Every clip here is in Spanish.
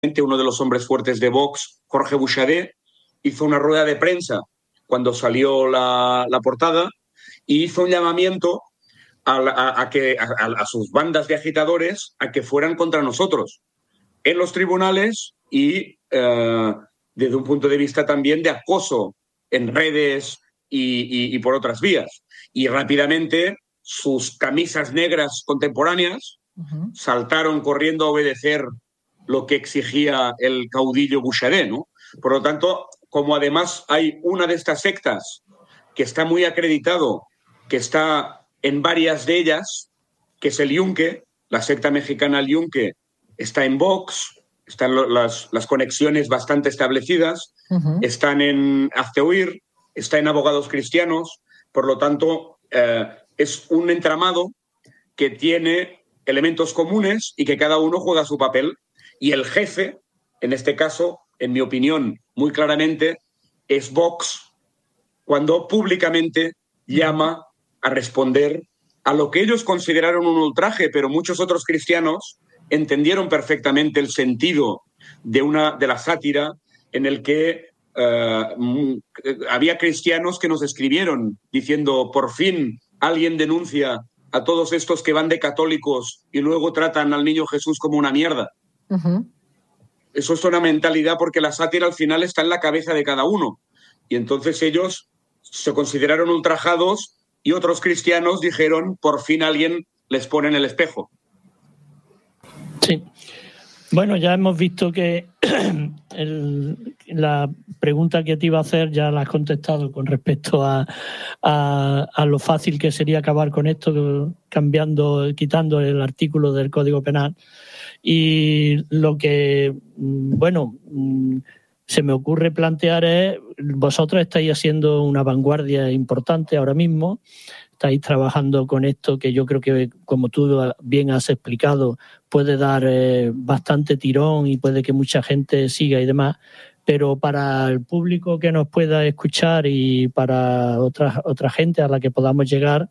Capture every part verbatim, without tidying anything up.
uno de los hombres fuertes de Vox, Jorge Buxadé, hizo una rueda de prensa cuando salió la, la portada y hizo un llamamiento a, a, a, que, a, a sus bandas de agitadores a que fueran contra nosotros en los tribunales y eh, desde un punto de vista también de acoso en redes y, y, y por otras vías. Y rápidamente sus camisas negras contemporáneas uh-huh. saltaron corriendo a obedecer lo que exigía el caudillo Buxadé, ¿no? Por lo tanto, como además hay una de estas sectas que está muy acreditado, que está en varias de ellas, que es el Yunque, la secta mexicana el Yunque, está en Vox, están las, las conexiones bastante establecidas, uh-huh. están en Hazte Oír, está en Abogados Cristianos, por lo tanto, eh, es un entramado que tiene elementos comunes y que cada uno juega su papel. Y el jefe, en este caso, en mi opinión, muy claramente, es Vox, cuando públicamente llama a responder a lo que ellos consideraron un ultraje, pero muchos otros cristianos entendieron perfectamente el sentido de, una, de la sátira en el que uh, había cristianos que nos escribieron diciendo, por fin alguien denuncia a todos estos que van de católicos y luego tratan al niño Jesús como una mierda. Uh-huh. Eso es una mentalidad porque la sátira al final está en la cabeza de cada uno. Y entonces ellos se consideraron ultrajados y otros cristianos dijeron, por fin alguien les pone en el espejo. Sí. Bueno, ya hemos visto que el, la pregunta que te iba a hacer ya la has contestado con respecto a, a, a lo fácil que sería acabar con esto, cambiando, quitando el artículo del Código Penal. Y lo que, bueno, se me ocurre plantear es, vosotros estáis haciendo una vanguardia importante ahora mismo, estáis trabajando con esto que yo creo que, como tú bien has explicado, puede dar eh, bastante tirón y puede que mucha gente siga y demás, pero para el público que nos pueda escuchar y para otra, otra gente a la que podamos llegar,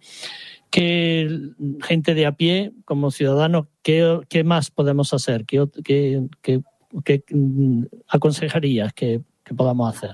¿qué gente de a pie, como ciudadanos, qué, qué más podemos hacer? ¿Qué, qué, qué, qué aconsejarías que, que podamos hacer?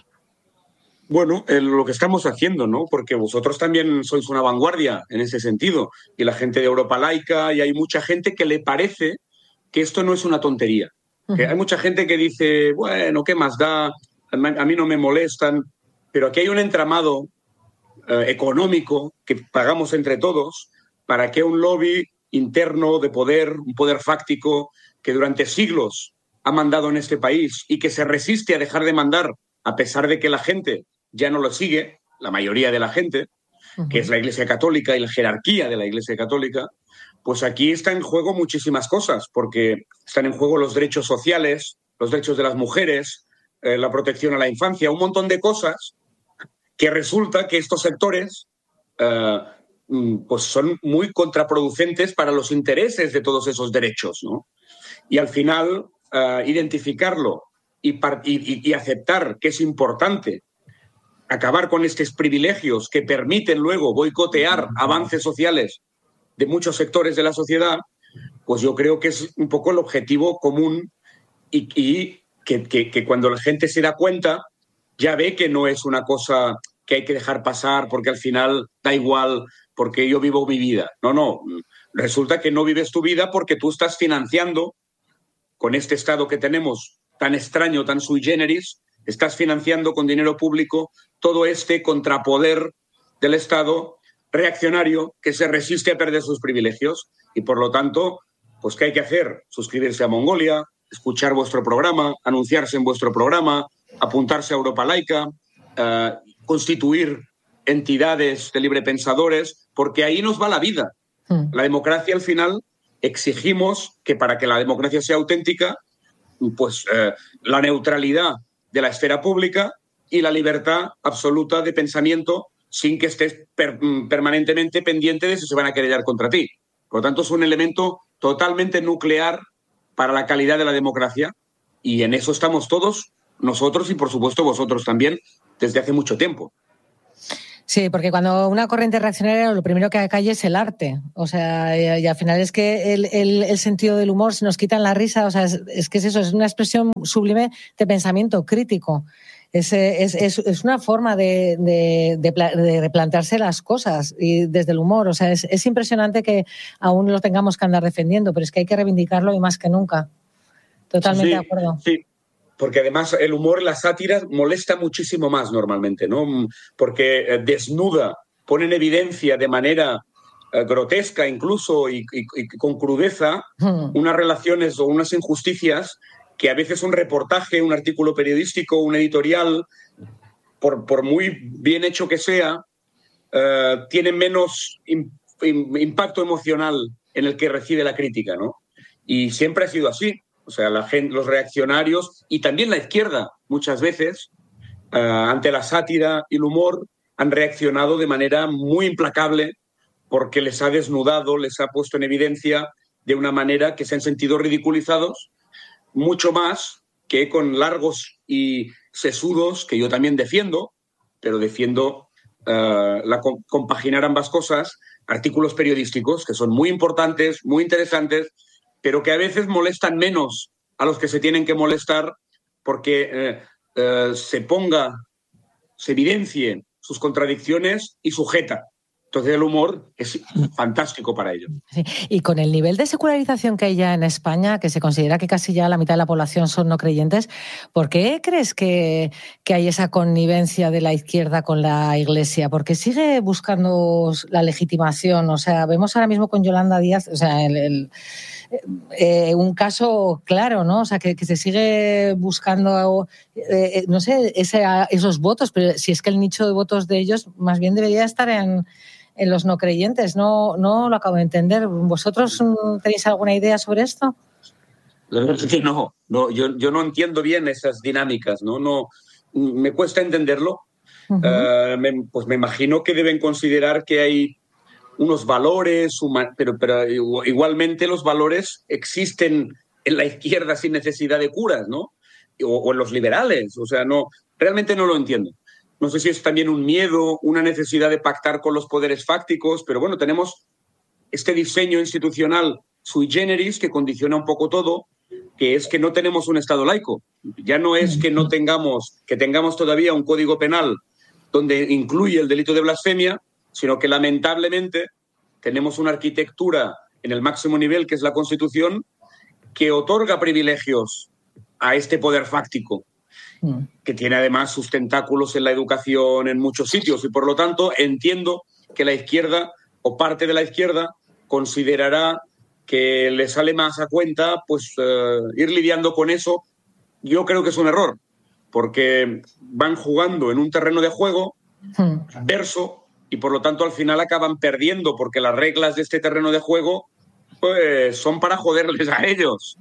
Bueno, eh, lo que estamos haciendo, ¿no? Porque vosotros también sois una vanguardia en ese sentido. Y la gente de Europa Laica, y hay mucha gente que le parece que esto no es una tontería. Uh-huh. Que hay mucha gente que dice, bueno, ¿qué más da? A mí no me molestan. Pero aquí hay un entramado eh, económico que pagamos entre todos para que un lobby interno de poder, un poder fáctico que durante siglos ha mandado en este país y que se resiste a dejar de mandar a pesar de que la gente ya no lo sigue, la mayoría de la gente, uh-huh. que es la Iglesia Católica y la jerarquía de la Iglesia Católica, pues aquí está en juego muchísimas cosas, porque están en juego los derechos sociales, los derechos de las mujeres, eh, la protección a la infancia, un montón de cosas que resulta que estos sectores eh, pues son muy contraproducentes para los intereses de todos esos derechos, ¿no? Y al final, eh, identificarlo y, y, y aceptar que es importante acabar con estos privilegios que permiten luego boicotear avances sociales de muchos sectores de la sociedad, pues yo creo que es un poco el objetivo común y, y que, que, que cuando la gente se da cuenta ya ve que no es una cosa que hay que dejar pasar porque al final da igual, porque yo vivo mi vida. No, no, resulta que no vives tu vida porque tú estás financiando, con este Estado que tenemos tan extraño, tan sui generis, estás financiando con dinero público todo este contrapoder del Estado reaccionario que se resiste a perder sus privilegios. Y por lo tanto, pues ¿qué hay que hacer? Suscribirse a Mongolia, escuchar vuestro programa, anunciarse en vuestro programa, apuntarse a Europa Laica, eh, constituir entidades de librepensadores, porque ahí nos va la vida. Hmm. La democracia, al final, exigimos que para que la democracia sea auténtica, pues eh, la neutralidad de la esfera pública y la libertad absoluta de pensamiento sin que estés per- permanentemente pendiente de si se van a querellar contra ti. Por lo tanto, es un elemento totalmente nuclear para la calidad de la democracia y en eso estamos todos, nosotros y, por supuesto, vosotros también, desde hace mucho tiempo. Sí, porque cuando una corriente reaccionaria lo primero que cae es el arte. O sea, y, y al final es que el, el, el sentido del humor se nos quitan la risa. O sea, es, es que es eso, es una expresión sublime de pensamiento crítico. Es, es, es, es una forma de, de, de, de replantearse las cosas y desde el humor. O sea, es, es impresionante que aún lo tengamos que andar defendiendo, pero es que hay que reivindicarlo y más que nunca. Totalmente sí, de acuerdo. Sí. Porque además el humor, la sátira, molesta muchísimo más normalmente, ¿no? Porque desnuda, pone en evidencia de manera eh, grotesca incluso y, y, y con crudeza hmm. unas relaciones o unas injusticias que a veces un reportaje, un artículo periodístico, un editorial, por, por muy bien hecho que sea, eh, tiene menos in, in, impacto emocional en el que recibe la crítica, ¿no? Y siempre ha sido así. O sea, la gente, los reaccionarios y también la izquierda, muchas veces, uh, ante la sátira y el humor, han reaccionado de manera muy implacable porque les ha desnudado, les ha puesto en evidencia de una manera que se han sentido ridiculizados, mucho más que con largos y sesudos, que yo también defiendo, pero defiendo uh, la, compaginar ambas cosas, artículos periodísticos que son muy importantes, muy interesantes, pero que a veces molestan menos a los que se tienen que molestar porque eh, eh, se ponga, se evidencie sus contradicciones y sujeta. Entonces el humor es fantástico para ello. Sí. Y con el nivel de secularización que hay ya en España, que se considera que casi ya la mitad de la población son no creyentes, ¿por qué crees que, que hay esa connivencia de la izquierda con la Iglesia? ¿Por qué sigue buscando la legitimación? O sea, vemos ahora mismo con Yolanda Díaz, o sea, el, el, eh, un caso claro, ¿no? O sea, que, que se sigue buscando, eh, no sé, ese, esos votos, pero si es que el nicho de votos de ellos más bien debería estar en... en los no creyentes. No, no lo acabo de entender. ¿Vosotros tenéis alguna idea sobre esto? La verdad es que no. no yo, yo no entiendo bien esas dinámicas. No, no me cuesta entenderlo. Uh-huh. Uh, me, pues me imagino que deben considerar que hay unos valores, pero, pero igualmente los valores existen en la izquierda sin necesidad de curas, ¿no? O, o en los liberales. O sea, no, realmente no lo entiendo. No sé si es también un miedo, una necesidad de pactar con los poderes fácticos, pero bueno, tenemos este diseño institucional sui generis que condiciona un poco todo, que es que no tenemos un Estado laico. Ya no es que no tengamos, que tengamos todavía un código penal donde incluye el delito de blasfemia, sino que lamentablemente tenemos una arquitectura en el máximo nivel, que es la Constitución, que otorga privilegios a este poder fáctico, que tiene además sus tentáculos en la educación en muchos sitios y por lo tanto entiendo que la izquierda o parte de la izquierda considerará que le sale más a cuenta pues uh, ir lidiando con eso. Yo creo que es un error porque van jugando en un terreno de juego adverso y por lo tanto al final acaban perdiendo porque las reglas de este terreno de juego pues son para joderles a ellos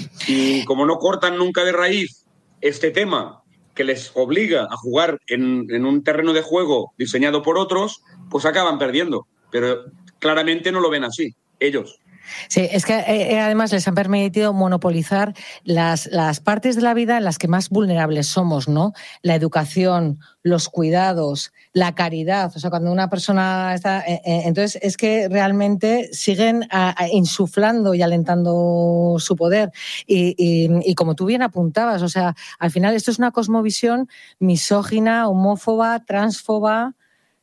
y como no cortan nunca de raíz este tema que les obliga a jugar en, en un terreno de juego diseñado por otros, pues acaban perdiendo. Pero claramente no lo ven así, ellos. Sí, es que eh, además les han permitido monopolizar las, las partes de la vida en las que más vulnerables somos, ¿no? La educación, los cuidados, la caridad. O sea, cuando una persona está... Eh, eh, entonces, es que realmente siguen a, a insuflando y alentando su poder. Y, y, y como tú bien apuntabas, o sea, al final esto es una cosmovisión misógina, homófoba, transfoba,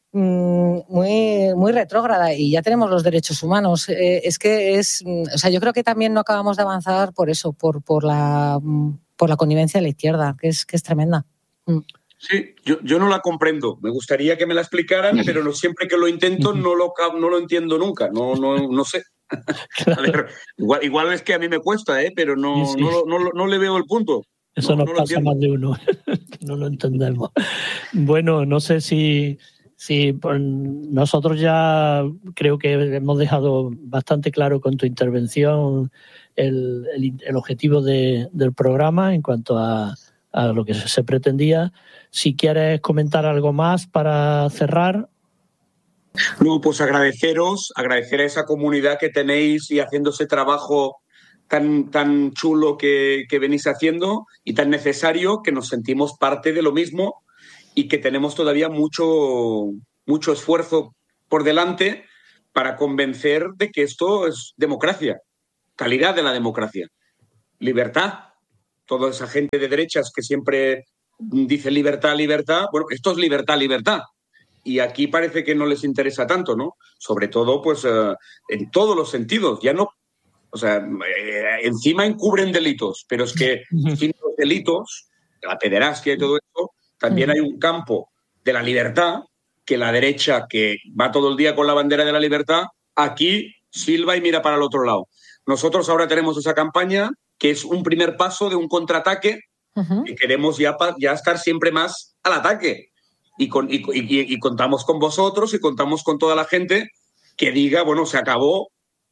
muy muy retrógrada y ya tenemos los derechos humanos. Eh, es que es, o sea, yo creo que también no acabamos de avanzar por eso, por por la por la connivencia de la izquierda, que es que es tremenda. Sí, yo, yo no la comprendo. Me gustaría que me la explicaran, pero no, siempre que lo intento no lo no lo entiendo nunca. No no no sé. A ver, igual, igual es que a mí me cuesta, ¿eh? Pero no sí, sí. No, no, no, no le veo el punto. Eso no, nos no pasa más de uno. No lo entendemos. Bueno, no sé si Sí, pues nosotros ya creo que hemos dejado bastante claro con tu intervención el, el, el objetivo de, del programa en cuanto a, a lo que se pretendía. Si quieres comentar algo más para cerrar. No, pues agradeceros, agradecer a esa comunidad que tenéis y haciendo ese trabajo tan, tan chulo que, que venís haciendo y tan necesario, que nos sentimos parte de lo mismo y que tenemos todavía mucho, mucho esfuerzo por delante para convencer de que esto es democracia, calidad de la democracia, libertad. Toda esa gente de derechas que siempre dice libertad, libertad, bueno, esto es libertad, libertad. Y aquí parece que no les interesa tanto, ¿no? Sobre todo, pues, eh, en todos los sentidos. Ya no, o sea, eh, encima encubren delitos, pero es que sin los delitos, la pederastia y todo eso, también hay un campo de la libertad que la derecha, que va todo el día con la bandera de la libertad, aquí silba y mira para el otro lado. Nosotros ahora tenemos esa campaña que es un primer paso de un contraataque uh-huh. y queremos ya, ya estar siempre más al ataque. Y, con, y, y, y contamos con vosotros y contamos con toda la gente que diga, bueno, se acabó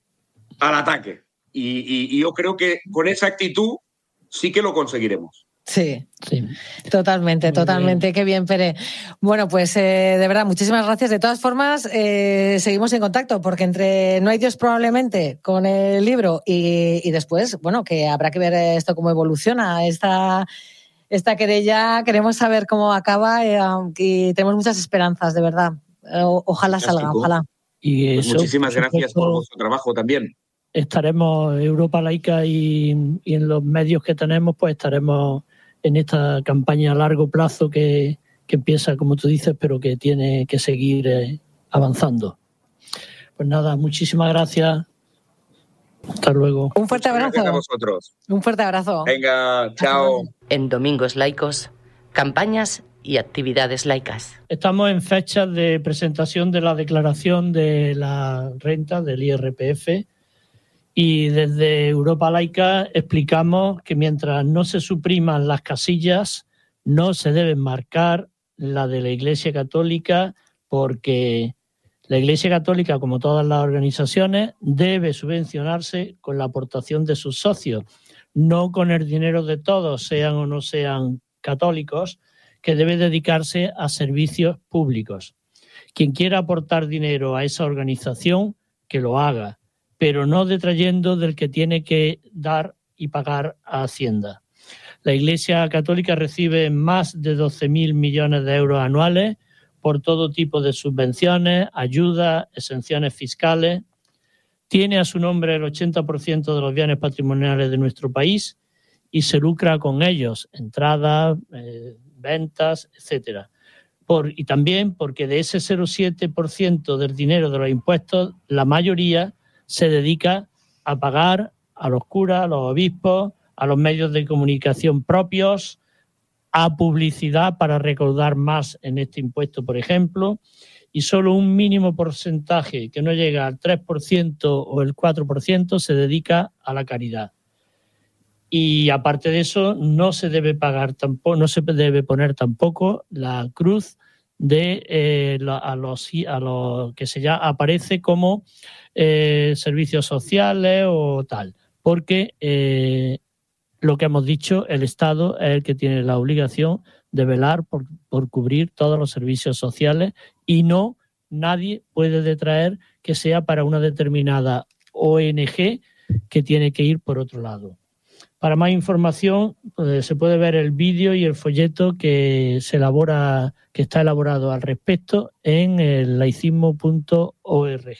al ataque. Y, y, y yo creo que con esa actitud sí que lo conseguiremos. Sí, sí, totalmente, Muy totalmente. Bien. Qué bien, Pere. Bueno, pues eh, de verdad, muchísimas gracias. De todas formas, eh, seguimos en contacto, porque entre No hay Dios probablemente con el libro y, y después, bueno, que habrá que ver esto cómo evoluciona. Esta, esta querella, queremos saber cómo acaba eh, y tenemos muchas esperanzas, de verdad. O, ojalá Fantástico. salga, ojalá. Y eso, pues muchísimas por gracias por vuestro trabajo también. Estaremos, Europa Laica y, y en los medios que tenemos, pues estaremos en esta campaña a largo plazo que, que empieza, como tú dices, pero que tiene que seguir eh, avanzando. Pues nada, muchísimas gracias. Hasta luego. Un fuerte abrazo. Gracias a vosotros. Un fuerte abrazo. Venga, chao. En Domingos Laicos, campañas y actividades laicas. Estamos en fechas de presentación de la declaración de la renta del I R P F. Y desde Europa Laica explicamos que mientras no se supriman las casillas, no se debe marcar la de la Iglesia Católica, porque la Iglesia Católica, como todas las organizaciones, debe subvencionarse con la aportación de sus socios, no con el dinero de todos, sean o no sean católicos, que debe dedicarse a servicios públicos. Quien quiera aportar dinero a esa organización, que lo haga, pero no detrayendo del que tiene que dar y pagar a Hacienda. La Iglesia Católica recibe más de doce mil millones de euros anuales por todo tipo de subvenciones, ayudas, exenciones fiscales. Tiene a su nombre el ochenta por ciento de los bienes patrimoniales de nuestro país y se lucra con ellos, entradas, eh, ventas, etcétera. Por, y también porque de ese cero coma siete por ciento del dinero de los impuestos, la mayoría se dedica a pagar a los curas, a los obispos, a los medios de comunicación propios, a publicidad para recaudar más en este impuesto, por ejemplo, y solo un mínimo porcentaje, que no llega al tres por ciento o el cuatro por ciento, se dedica a la caridad. Y aparte de eso, no se debe pagar tampoco, no se debe poner tampoco la cruz de eh, a los a los que se ya aparece como eh, servicios sociales o tal, porque eh, lo que hemos dicho, el Estado es el que tiene la obligación de velar por, por cubrir todos los servicios sociales y no nadie puede detraer que sea para una determinada O N G que tiene que ir por otro lado. Para más información, pues, se puede ver el vídeo y el folleto que se elabora, que está elaborado al respecto en el laicismo punto org.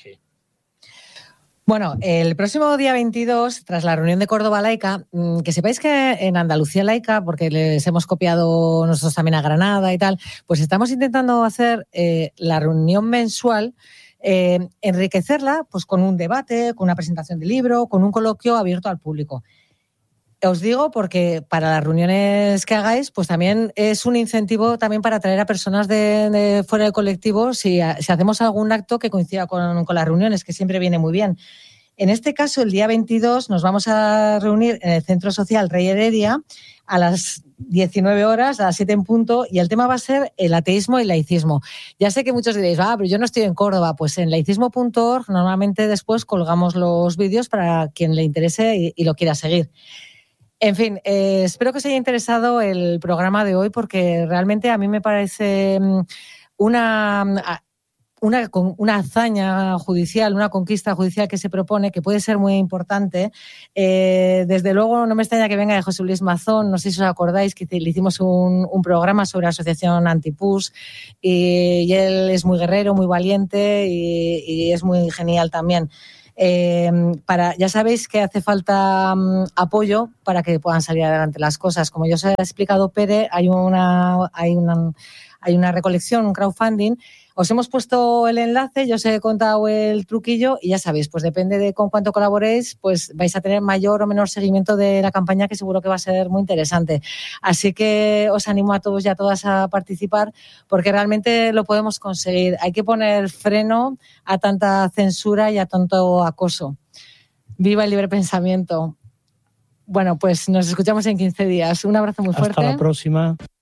Bueno, el próximo día veintidós, tras la reunión de Córdoba Laica, que sepáis que en Andalucía Laica, porque les hemos copiado nosotros también a Granada y tal, pues estamos intentando hacer eh, la reunión mensual, eh, enriquecerla pues con un debate, con una presentación de libro, con un coloquio abierto al público. Os digo porque para las reuniones que hagáis, pues también es un incentivo también para atraer a personas de, de fuera del colectivo si, si hacemos algún acto que coincida con, con las reuniones, que siempre viene muy bien. En este caso, el día veintidós nos vamos a reunir en el Centro Social Rey Heredia a las diecinueve horas, a las siete en punto, y el tema va a ser el ateísmo y laicismo. Ya sé que muchos diréis, ah, pero yo no estoy en Córdoba. Pues en laicismo punto org normalmente después colgamos los vídeos para quien le interese y, y lo quiera seguir. En fin, eh, espero que os haya interesado el programa de hoy porque realmente a mí me parece una... una, una hazaña judicial, una conquista judicial que se propone, que puede ser muy importante. Eh, desde luego no me extraña que venga de José Luis Mazón, no sé si os acordáis que le hicimos un, un programa sobre la asociación Antipus y, y él es muy guerrero, muy valiente y, y es muy genial también. Eh, para, ya sabéis que hace falta um, apoyo para que puedan salir adelante las cosas. Como ya os ha explicado Pere, hay una, hay una, hay una recolección, un crowdfunding. Os hemos puesto el enlace, yo os he contado el truquillo y ya sabéis, pues depende de con cuánto colaboréis, pues vais a tener mayor o menor seguimiento de la campaña, que seguro que va a ser muy interesante. Así que os animo a todos y a todas a participar, porque realmente lo podemos conseguir. Hay que poner freno a tanta censura y a tanto acoso. ¡Viva el libre pensamiento! Bueno, pues nos escuchamos en quince días. Un abrazo muy fuerte. Hasta la próxima.